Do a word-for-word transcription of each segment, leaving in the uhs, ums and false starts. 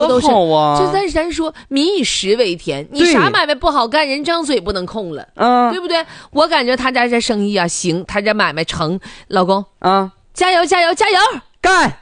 都是好啊。 就但是咱说民以食为天，你啥买卖不好干，人张嘴不能空了， 嗯， 对不对？我感觉他家这生意啊行，他这买卖成，老公啊， 加油加油加油， 干！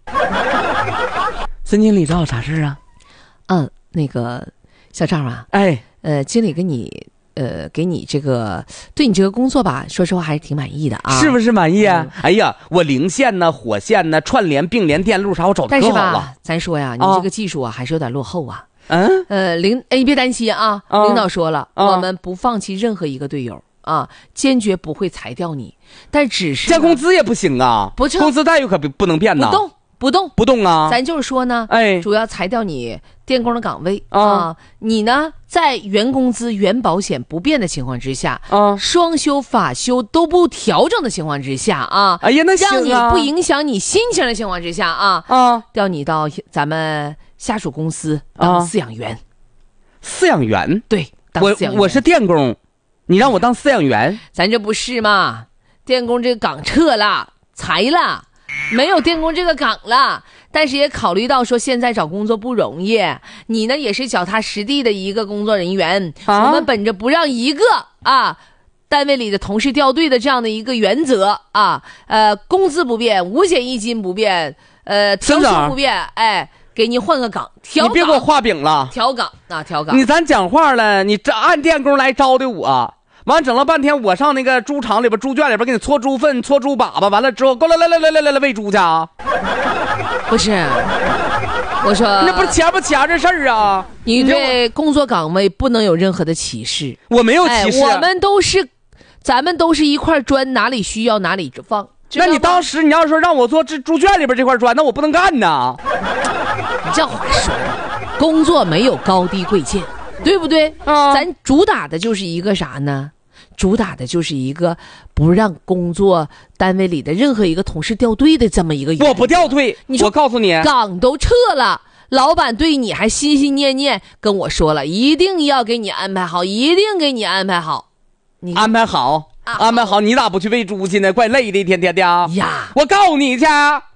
孙经理找我啥事啊？ 嗯，那个小赵啊， 哎， 呃，经理跟你。呃，给你这个对你这个工作吧，说实话还是挺满意的啊， 是不是满意啊？嗯、哎呀，我零线呢、火线呢、串联、并联、电路啥，我找的可好了。但是吧， 咱说呀，你这个技术啊，啊还是有点落后啊。 嗯， 呃，领哎，你别担心啊， 啊领导说了， 啊、 我们不放弃任何一个队友啊，坚决不会裁掉你，但只是加工资也不行啊， 不成， 工资待遇可不不能变呐， 不动。不动不动啊！ 咱就是说呢， 哎， 主要裁掉你电工的岗位啊、 呃。你呢，在原工资、原保险不变的情况之下啊， 双休、法休都不调整的情况之下啊， 哎呀，那行啊， 让你不影响你心情的情况之下啊啊， 调你到咱们下属公司当饲养员。 饲养员？ 对，当饲养员。 我我是电工，你让我当饲养员？ 咱这不是嘛？电工这个岗撤了，裁了。没有电工这个岗了，但是也考虑到说现在找工作不容易，你呢也是脚踏实地的一个工作人员，啊、我们本着不让一个啊单位里的同事掉队的这样的一个原则啊，呃，工资不变，五险一金不变，呃，调休不变，哎，给你换个岗，调岗， 你别给我画饼了， 调岗啊，调岗， 你咱讲话了，你这按电工来招的我。完整了半天，我上那个猪场里边、猪圈里边给你搓猪粪、搓猪粑粑，完了之后，过来来来来来来来喂猪去啊！ 不是，我说那不是钱不钱这事儿啊！ 你对工作岗位不能有任何的歧视。 我没有歧视、 哎，我们都是，咱们都是一块砖，哪里需要哪里放。 那你当时你要说让我做这猪圈里边这块砖，那我不能干呐！ 你这话说的，工作没有高低贵贱。对不对啊？咱主打的就是一个啥呢？主打的就是一个不让工作单位里的任何一个同事掉队的这么一个原则。 我不掉队， 你说我告诉你， 岗都撤了，老板对你还心心念念跟我说了，一定要给你安排好，一定给你安排好。你安排好，啊、安排好，你咋不去喂猪去呢？怪累的，一天天的呀！ 我告你去。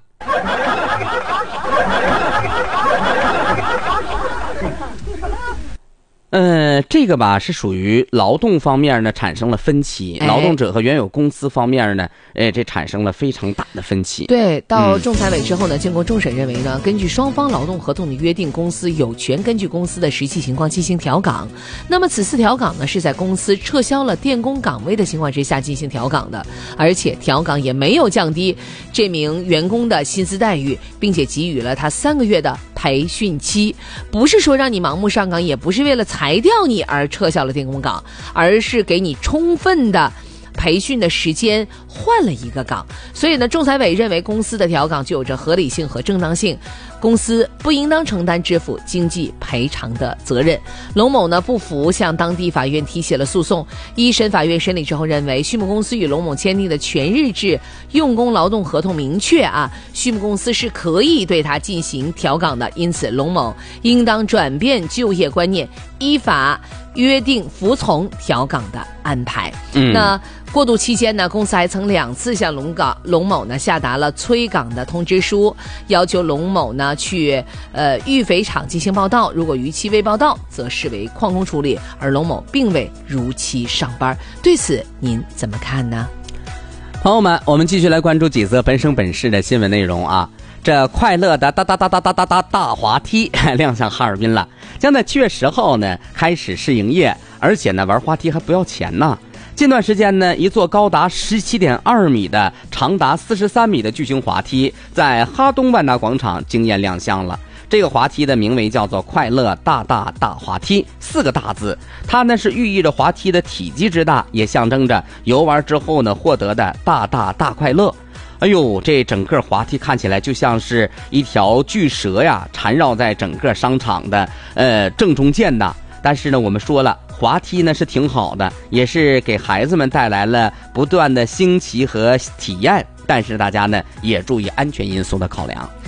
嗯，这个吧是属于劳动方面呢产生了分歧，哎、劳动者和原有公司方面呢，哎，这产生了非常大的分歧。 对，到仲裁委之后呢，嗯、经过终审认为呢，根据双方劳动合同的约定，公司有权根据公司的实际情况进行调岗。那么此次调岗呢，是在公司撤销了电工岗位的情况之下进行调岗的，而且调岗也没有降低这名员工的薪资待遇，并且给予了他三个月的培训期，不是说让你盲目上岗，也不是为了裁掉你而撤销了电工岗，而是给你充分的培训的时间，换了一个岗。所以呢，仲裁委认为公司的调岗具有着合理性和正当性，公司不应当承担支付经济赔偿的责任。龙某呢不服，向当地法院提起了诉讼。一审法院审理之后认为，畜牧公司与龙某签订的全日制用工劳动合同明确啊，畜牧公司是可以对他进行调岗的，因此龙某应当转变就业观念，依法约定服从调岗的安排。嗯，那过渡期间呢，公司还曾两次向龙岗龙某呢下达了催岗的通知书，要求龙某呢去呃育肥场进行报到，如果逾期未报到，则视为旷工处理，而龙某并未如期上班。对此您怎么看呢？ 朋友们，我们继续来关注几则本省本市的新闻内容啊。这快乐的哒哒哒哒哒哒哒大滑梯亮相哈尔滨了，将在七月十号呢开始试营业，而且呢玩滑梯还不要钱呢。近段时间呢，一座高达 十七点二米的、长达四十三米的巨型滑梯在哈东万达广场惊艳亮相了。这个滑梯的名为叫做快乐大大大滑梯，四个大字，它呢是寓意着滑梯的体积之大，也象征着游玩之后呢获得的大大大快乐。哎呦，这整个滑梯看起来就像是一条巨蛇呀，缠绕在整个商场的呃正中间的。但是呢，我们说了，滑梯呢是挺好的，也是给孩子们带来了不断的新奇和体验。但是大家呢也注意安全因素的考量。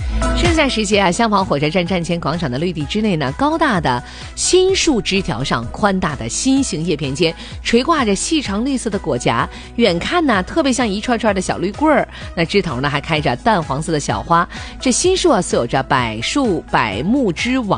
圣诞时节啊，香坊火车站站前广场的绿地之内呢，高大的新树枝条上，宽大的心形叶片间垂挂着细长绿色的果荚，远看呢特别像一串串的小绿棍儿。那枝头呢还开着淡黄色的小花。这新树啊，素有着百树百木之王